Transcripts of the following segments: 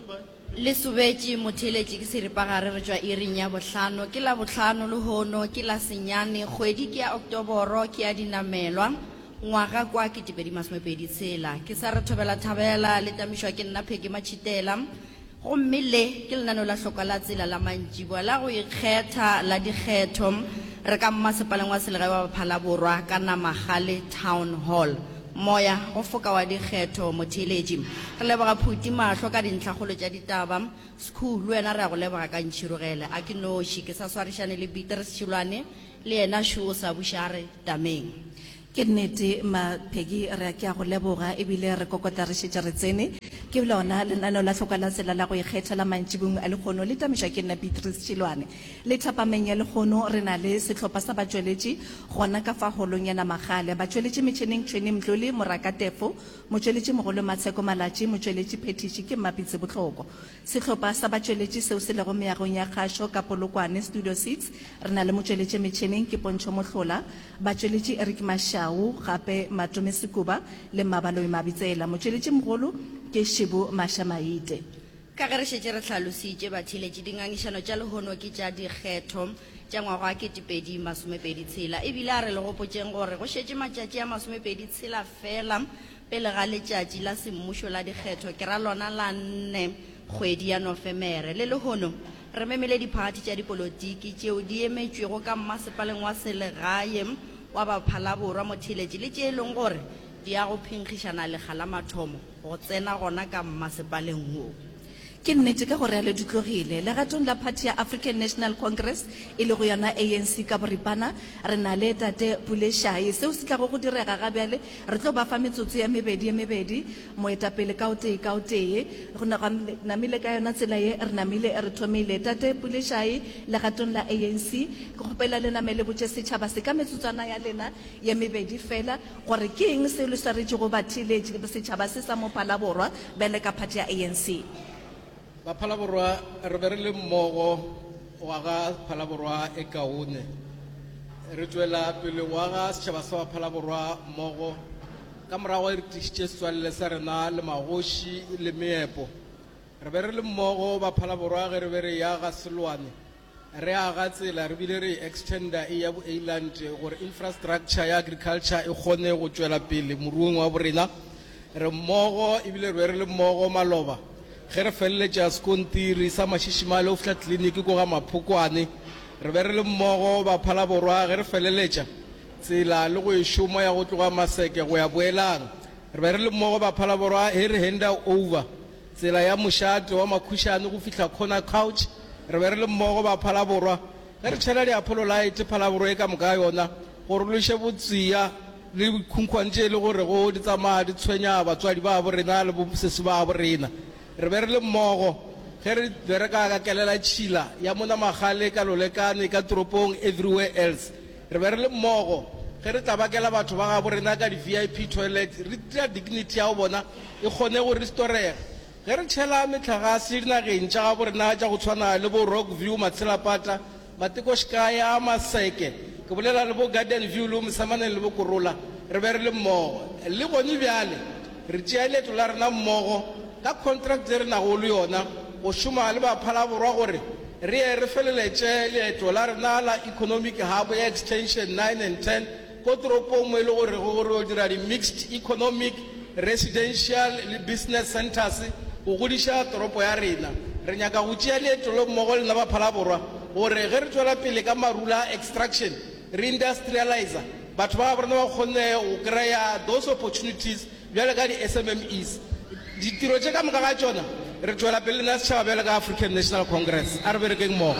le subetše motheletši ke seripagare re tšwa iring ya bohlano ke la bohlano le hono ke la senyane kgwedi ke ya Oktoboro ke ya dinamelwa ngwaga kwa ke 2026 ke sa re thobela le tamišwa ke nna Pheki Machitela gomme le ke lenaneo la hloka la tsela la mantšiboa la go ikgetha la dikgetho re ka mmasepaleng wa selegae wa Phalaborwa ka Namagale Town Hall moya go foka wa dikgetho motheletši re leboga Phuti mahlo ka dintlhagolo tša ditaba school wena re a go leboga ka ntšhirogele a ke noši ke sa swarišane le Beatrice Tšhilwane le yena Shuo sa bušare tameng ke nnete Pheki re ke a go leboga ebile re kokota re šetše re tsene ke lona lenaneo la hloka la tsela la go ikgetha la mantšibong a lekgono le tamišwa ke nna Beatrice Tšhilwane le thapameng ya lekgono re na le sehlopha sa batšweletši gona ka fa holong ya Namagale batšweletši metšhineng Tšhweni Mdluli Moraka Tefo motšweletši mogolo Matsheko Malatši motšweletši Phetiši ke Mapitse Botlhoko sehlopha sa batšweletši seo se lego meagong ya kgašo ka Polokwane Studio 6 re na le motšweletši metšhineng ke Pontšho Mohlola batšweletši Eric Mashau gape Matome Sekuba le Mabaloi Mabitsela motšweletši mogolo ke Shibu Mashamaite ka ge re šetše re tlhalositše batheletši dingangišano tša lehono ke tša dikgetho tša ngwaga ke 2026 ebile a re le gopotšeng gore go šetše matšatši a 2026 fela pele ga letšatši la semmušo la dikgetho ke ra lona la 4 kgwedi ya Nofemere le lehono re memele diphati tša dipolotiki tšeo di emetšwego ka mmasepaleng wa selegae wa Phalaborwa motheletši le tše e leng gore di a go phenkgišana lekga la mathomo go tsena gona ka mmasepaleng woo ke nnete ka gore a le ditlogile legatong la party ya African National Congress e le go yona ANC ka boripana re na le Tate Pule Shai seo se tla go direga ga bjale re tlo ba fa metsotso ya mebedi moetapele ka o tee go namile ka yona tsela ye re namile re thomile Tate Pule Shai legatong la ANC ke gopela le namele botse setšhaba se ka metsotswana ya lena ya mebedi fela gore ke eng se le sa re go bathiletši setšhaba se sa mo Phalaborwa bele ka party ya ANC ba Phalaborwa re be re le mmogo wa ga Phalaborwa e kaone re tswela pele wa ga setšhaba sa Phalaborwa mmogo ka morago re tišitše setswalle sa rena le magoši le meepo re be re le mmogo ba Phalaborwa ge re be re ya ga Selwane re aga tsela re bile re extenda e ya bo Eiland gore infrastructure ya agriculture e kgone go tšwela pele moruong wa borena re mmogo ebile re le mmogo maloba ge re feleletša sekontiri sa mašišimale o fihla tleliniki ko ga Maphokwane re be re le mmogo ba Phalaborwa ge re feleletša tsela le go e šoma ya go tloga Maseke go ya Boelang re be re le mmogo ba Phalaborwa he re henda over tsela ya Mošate wa Makhušane go fihla Corner Couch re be re le mmogo ba Phalaborwa ge re tšhela diapolo light Phalaborwa e ka moka yona gore loše botsia le khunkhwantše le gore go di tsamaya di tshwenya batswadi ba borena le bosesi ba borena re be re le mmogo ge re bereka ka kelela tšhila ya mo Namagale ka Lolekane ka toropong everywhere else re be re le mmogo ge re tabakela batho ba ga borena ka di-VIP toilet re tira dignity ya go bona e kgone go restorega ge re tšhela metlhagase dinageng tša ga borena tša go tshwana le bo Rockview Matselapata Matikoškaya Maseke ke bolela le bo Garden View le Mosamaneng le bo Korola re be re le mmogo le gone bjale re tšea leeto la rena mmogo ka contract re na go le yona go šoma le ba Phalaborwa gore re ye re feleletše leeto la rena la economic hub ya extension 9 and 10 ko toropong mo e le gore go dira di-mixed economic residential le business centers go godiša toropo ya rena re nyaka go tšea leeto le mmogo le na ba Phalaborwa gore ge re tswela pele ka marula extraction re industrializer batho ba borena ba kgone go kry-a those opportunities bjale ka di-SMMEs ditiro tše ka moka ga tšona re tswela pele na setšhaba bjale ka African National Congress a re berekeng mmogo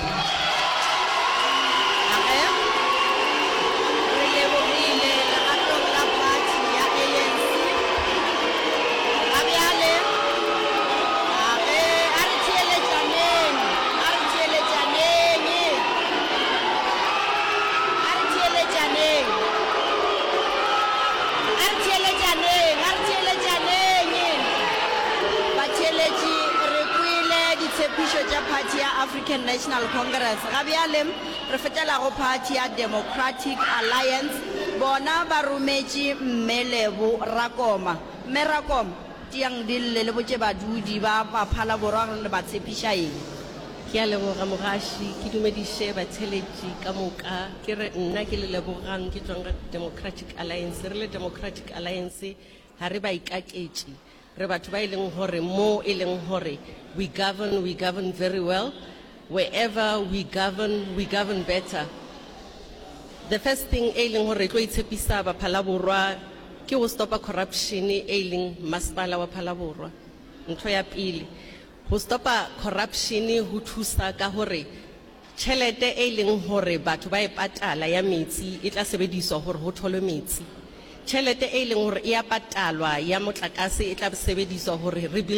Party ya African National Congress ga bjale re fetela go Party ya Democratic Alliance bona ba rometše Mmelebo Rakoma Merakoma tiang dille le botse badudi ba Phala Borwa le ba tshepisha eng? Ke a leboga mogashi ke dumedishe batheletši ka moka ke re nna ke le lebogang ke tswang ga Democratic Alliance re le Democratic Alliance ha re ba ikaketše re batho ba ileng hore mo ileng hore we govern very well wherever we govern better. The first thing e leng hore tlo itshepisa ba Phala Borwa ke go stopa corruption e leng masepala wa Phala Borwa. Ntho ya pele go stopa corruption ho thusa ka hore tšhelete e leng hore batho ba e patala ya metsi e tla sebediswa hore ho tholwe metsi. Tšhelete e leng hore e a patalwa ya motlakase e tla sebediswa hore re